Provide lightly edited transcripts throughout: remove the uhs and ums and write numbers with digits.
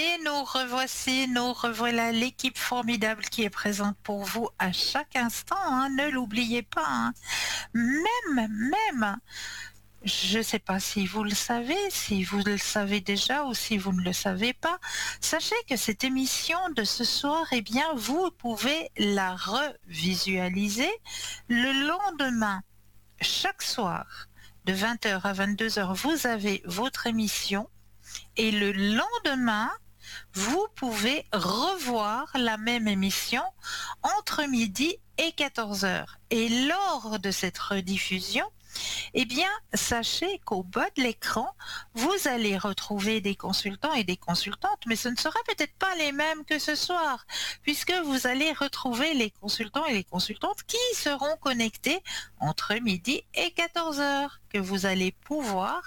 Et nous revoilà l'équipe formidable qui est présente pour vous à chaque instant, hein, ne l'oubliez pas, hein. Même, je ne sais pas si vous le savez, si vous le savez déjà ou si vous ne le savez pas, sachez que cette émission de ce soir, eh bien, vous pouvez la revisualiser le lendemain, chaque soir, de 20h à 22h, vous avez votre émission et le lendemain, vous pouvez revoir la même émission entre midi et 14h. Et lors de cette rediffusion, eh bien, sachez qu'au bas de l'écran, vous allez retrouver des consultants et des consultantes, mais ce ne sera peut-être pas les mêmes que ce soir, puisque vous allez retrouver les consultants et les consultantes qui seront connectés entre midi et 14h, que vous allez pouvoir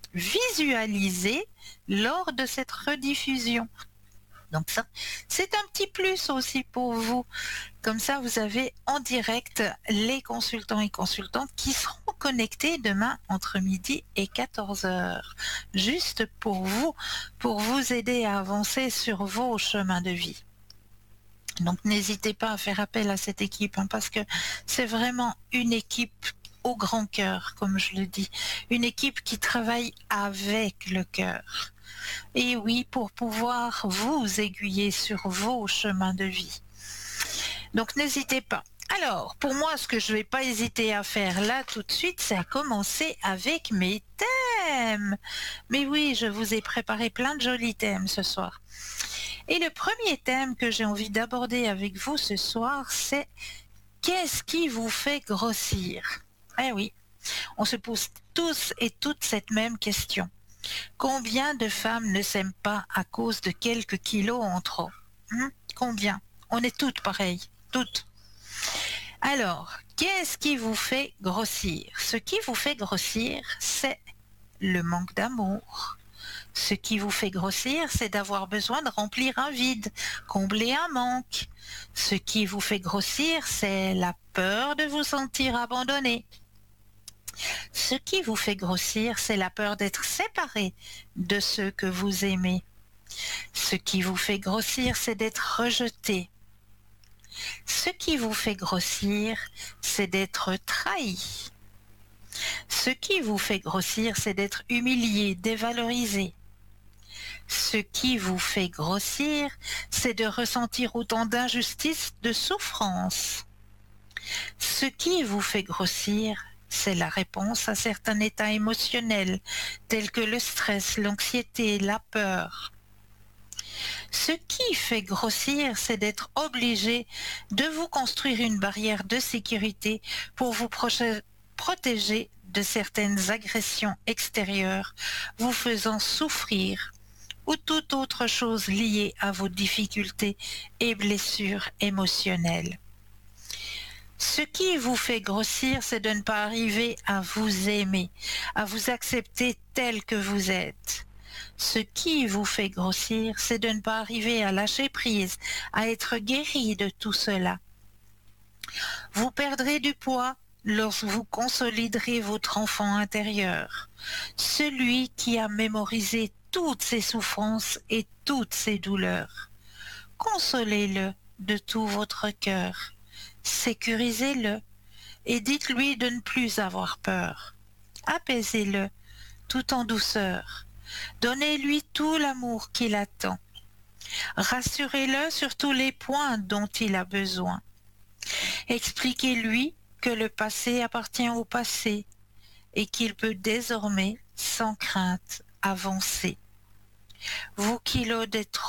visualiser lors de cette rediffusion. Donc ça, c'est un petit plus aussi pour vous. Comme ça, vous avez en direct les consultants et consultantes qui seront connectés demain entre midi et 14h. Juste pour vous aider à avancer sur vos chemins de vie. Donc n'hésitez pas à faire appel à cette équipe, hein, parce que c'est vraiment une équipe au grand cœur, comme je le dis. Une équipe qui travaille avec le cœur. Et oui, pour pouvoir vous aiguiller sur vos chemins de vie. Donc n'hésitez pas. Alors, pour moi, ce que je ne vais pas hésiter à faire là tout de suite, c'est à commencer avec mes thèmes. Mais oui, je vous ai préparé plein de jolis thèmes ce soir. Et le premier thème que j'ai envie d'aborder avec vous ce soir, c'est qu'est-ce qui vous fait grossir? Eh oui, on se pose tous et toutes cette même question. Combien de femmes ne s'aiment pas à cause de quelques kilos en trop? Combien? On est toutes pareilles, toutes. Alors, qu'est-ce qui vous fait grossir? Ce qui vous fait grossir, c'est le manque d'amour. Ce qui vous fait grossir, c'est d'avoir besoin de remplir un vide, combler un manque. Ce qui vous fait grossir, c'est la peur de vous sentir abandonné. Ce qui vous fait grossir, c'est la peur d'être séparé de ceux que vous aimez. Ce qui vous fait grossir, c'est d'être rejeté. Ce qui vous fait grossir, c'est d'être trahi. Ce qui vous fait grossir, c'est d'être humilié, dévalorisé. Ce qui vous fait grossir, c'est de ressentir autant d'injustice, de souffrance. Ce qui vous fait grossir, c'est la réponse à certains états émotionnels, tels que le stress, l'anxiété, la peur. Ce qui fait grossir, c'est d'être obligé de vous construire une barrière de sécurité pour vous protéger de certaines agressions extérieures, vous faisant souffrir, ou toute autre chose liée à vos difficultés et blessures émotionnelles. Ce qui vous fait grossir, c'est de ne pas arriver à vous aimer, à vous accepter tel que vous êtes. Ce qui vous fait grossir, c'est de ne pas arriver à lâcher prise, à être guéri de tout cela. Vous perdrez du poids lorsque vous consoliderez votre enfant intérieur, celui qui a mémorisé toutes ses souffrances et toutes ses douleurs. Consolez-le de tout votre cœur. Sécurisez-le et dites-lui de ne plus avoir peur. Apaisez-le tout en douceur. Donnez-lui tout l'amour qu'il attend. Rassurez-le sur tous les points dont il a besoin. Expliquez-lui que le passé appartient au passé et qu'il peut désormais, sans crainte, avancer. Vous qui l'audez